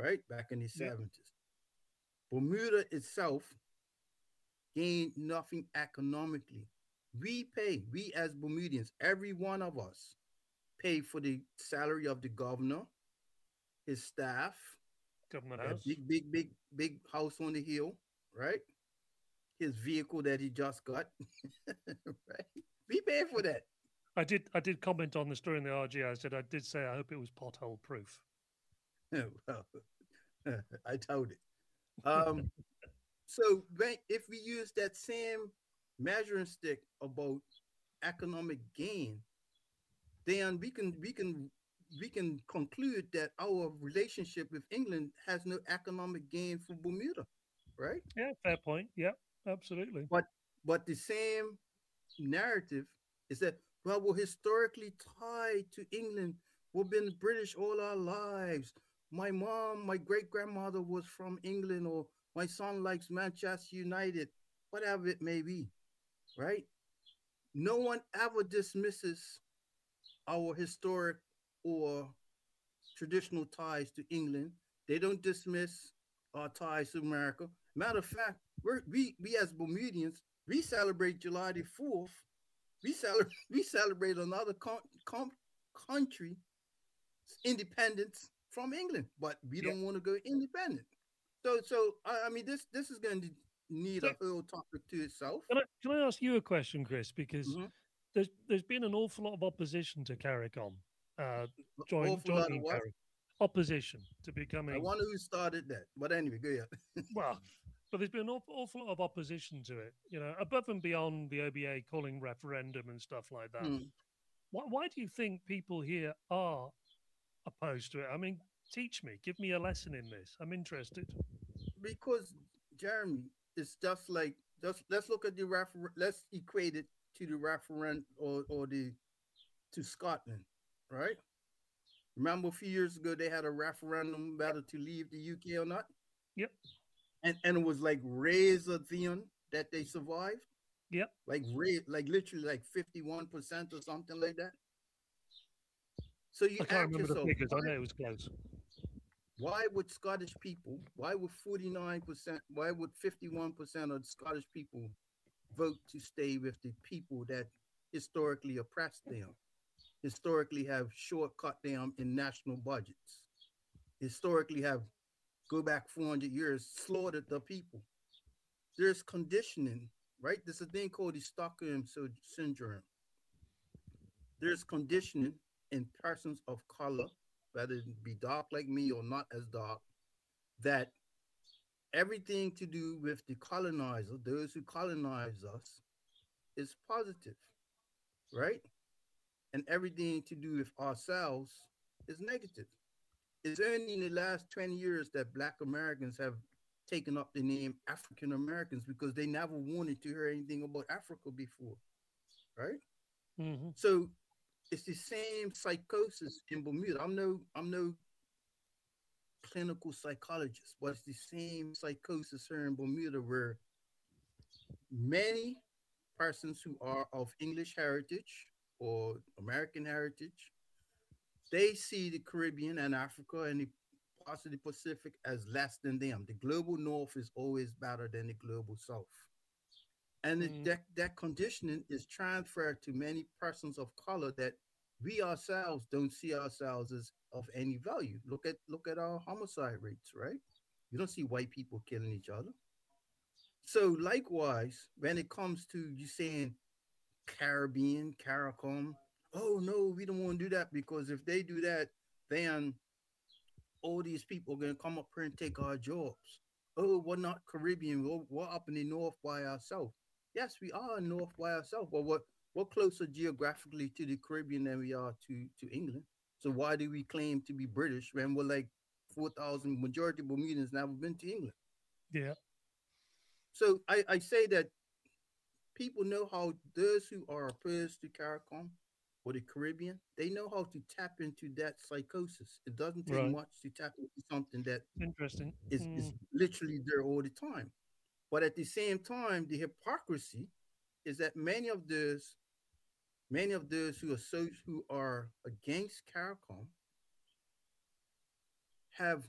right? Back in the Yep. 70s. Bermuda itself gained nothing economically. We as Bermudians, every one of us, pay for the salary of the governor, his staff, Government that House. big house on the hill, right? His vehicle that he just got, right? We pay for that. I did comment on this during the RG. I said I did say I hope it was pothole proof. Well, I told it. Um, so if we use that same measuring stick about economic gain, then we can conclude that our relationship with England has no economic gain for Bermuda, right? Yeah, fair point. Yeah, absolutely. But the same narrative is that, well, we're historically tied to England. We've been British all our lives. My mom, my great grandmother was from England, or my son likes Manchester United, whatever it may be, right? No one ever dismisses our historic or traditional ties to England. They don't dismiss our ties to America. Matter of fact, we as Bermudians, we celebrate July the 4th. We celebrate another country independence from England, but we Yeah. don't want to go independent. So I mean, this is going to need So a whole topic to itself. can I ask you a question, Chris? Because Mm-hmm. there's been an awful lot of opposition to CARICOM, Awful lot of joining what? CARICOM, opposition to I becoming wonder who started that. But anyway, go ahead. well, but there's been an awful lot of opposition to it. Above and beyond the OBA calling referendum and stuff like that. Hmm. Why do you think people here are opposed to it? I mean, teach me, give me a lesson in this. I'm interested. Because Jeremy, it's just like, just let's look at the let's equate it to the referendum, or the to Scotland, right? Remember a few years ago they had a referendum Yep. whether to leave the UK or not, Yep. and it was like razor thin that they survived, Yep. like literally like 51% or something like that. So you I can't ask remember the yourself, figures. I know it was close. why would Scottish people, why would 49%, why would 51% of Scottish people vote to stay with the people that historically oppressed them, historically have shortcut them in national budgets, historically have, go back 400 years, slaughtered the people? There's conditioning, right? There's a thing called the Stockholm syndrome. There's conditioning in persons of color, whether it be dark like me or not as dark, that everything to do with the colonizer, those who colonize us, is positive, right? And everything to do with ourselves is negative. It's only in the last 20 years that Black Americans have taken up the name African Americans, because they never wanted to hear anything about Africa before, right? Hmm. So it's the same psychosis in Bermuda. I'm no clinical psychologist, but it's the same psychosis here in Bermuda, where many persons who are of English heritage or American heritage, they see the Caribbean and Africa and the parts of the Pacific as less than them. The global North is always better than the global South. And Mm. that conditioning is transferred to many persons of color, that we ourselves don't see ourselves as of any value. Look at our homicide rates, right? You don't see white people killing each other. So likewise, when it comes to you saying Caribbean, CARICOM, oh no, we don't want to do that, because if they do that, then all these people are going to come up here and take our jobs. Oh, we're not Caribbean. We're up in the north by ourselves. Yes, we are north by ourselves, but we're closer geographically to the Caribbean than we are to England. So why do we claim to be British when we're like 4,000, majority of Bermudians never been to England? Yeah. So I say that people know how, those who are opposed to CARICOM or the Caribbean, they know how to tap into that psychosis. It doesn't take Right. much to tap into something that Interesting. is literally there all the time. But at the same time, the hypocrisy is that many of those who are against CARICOM have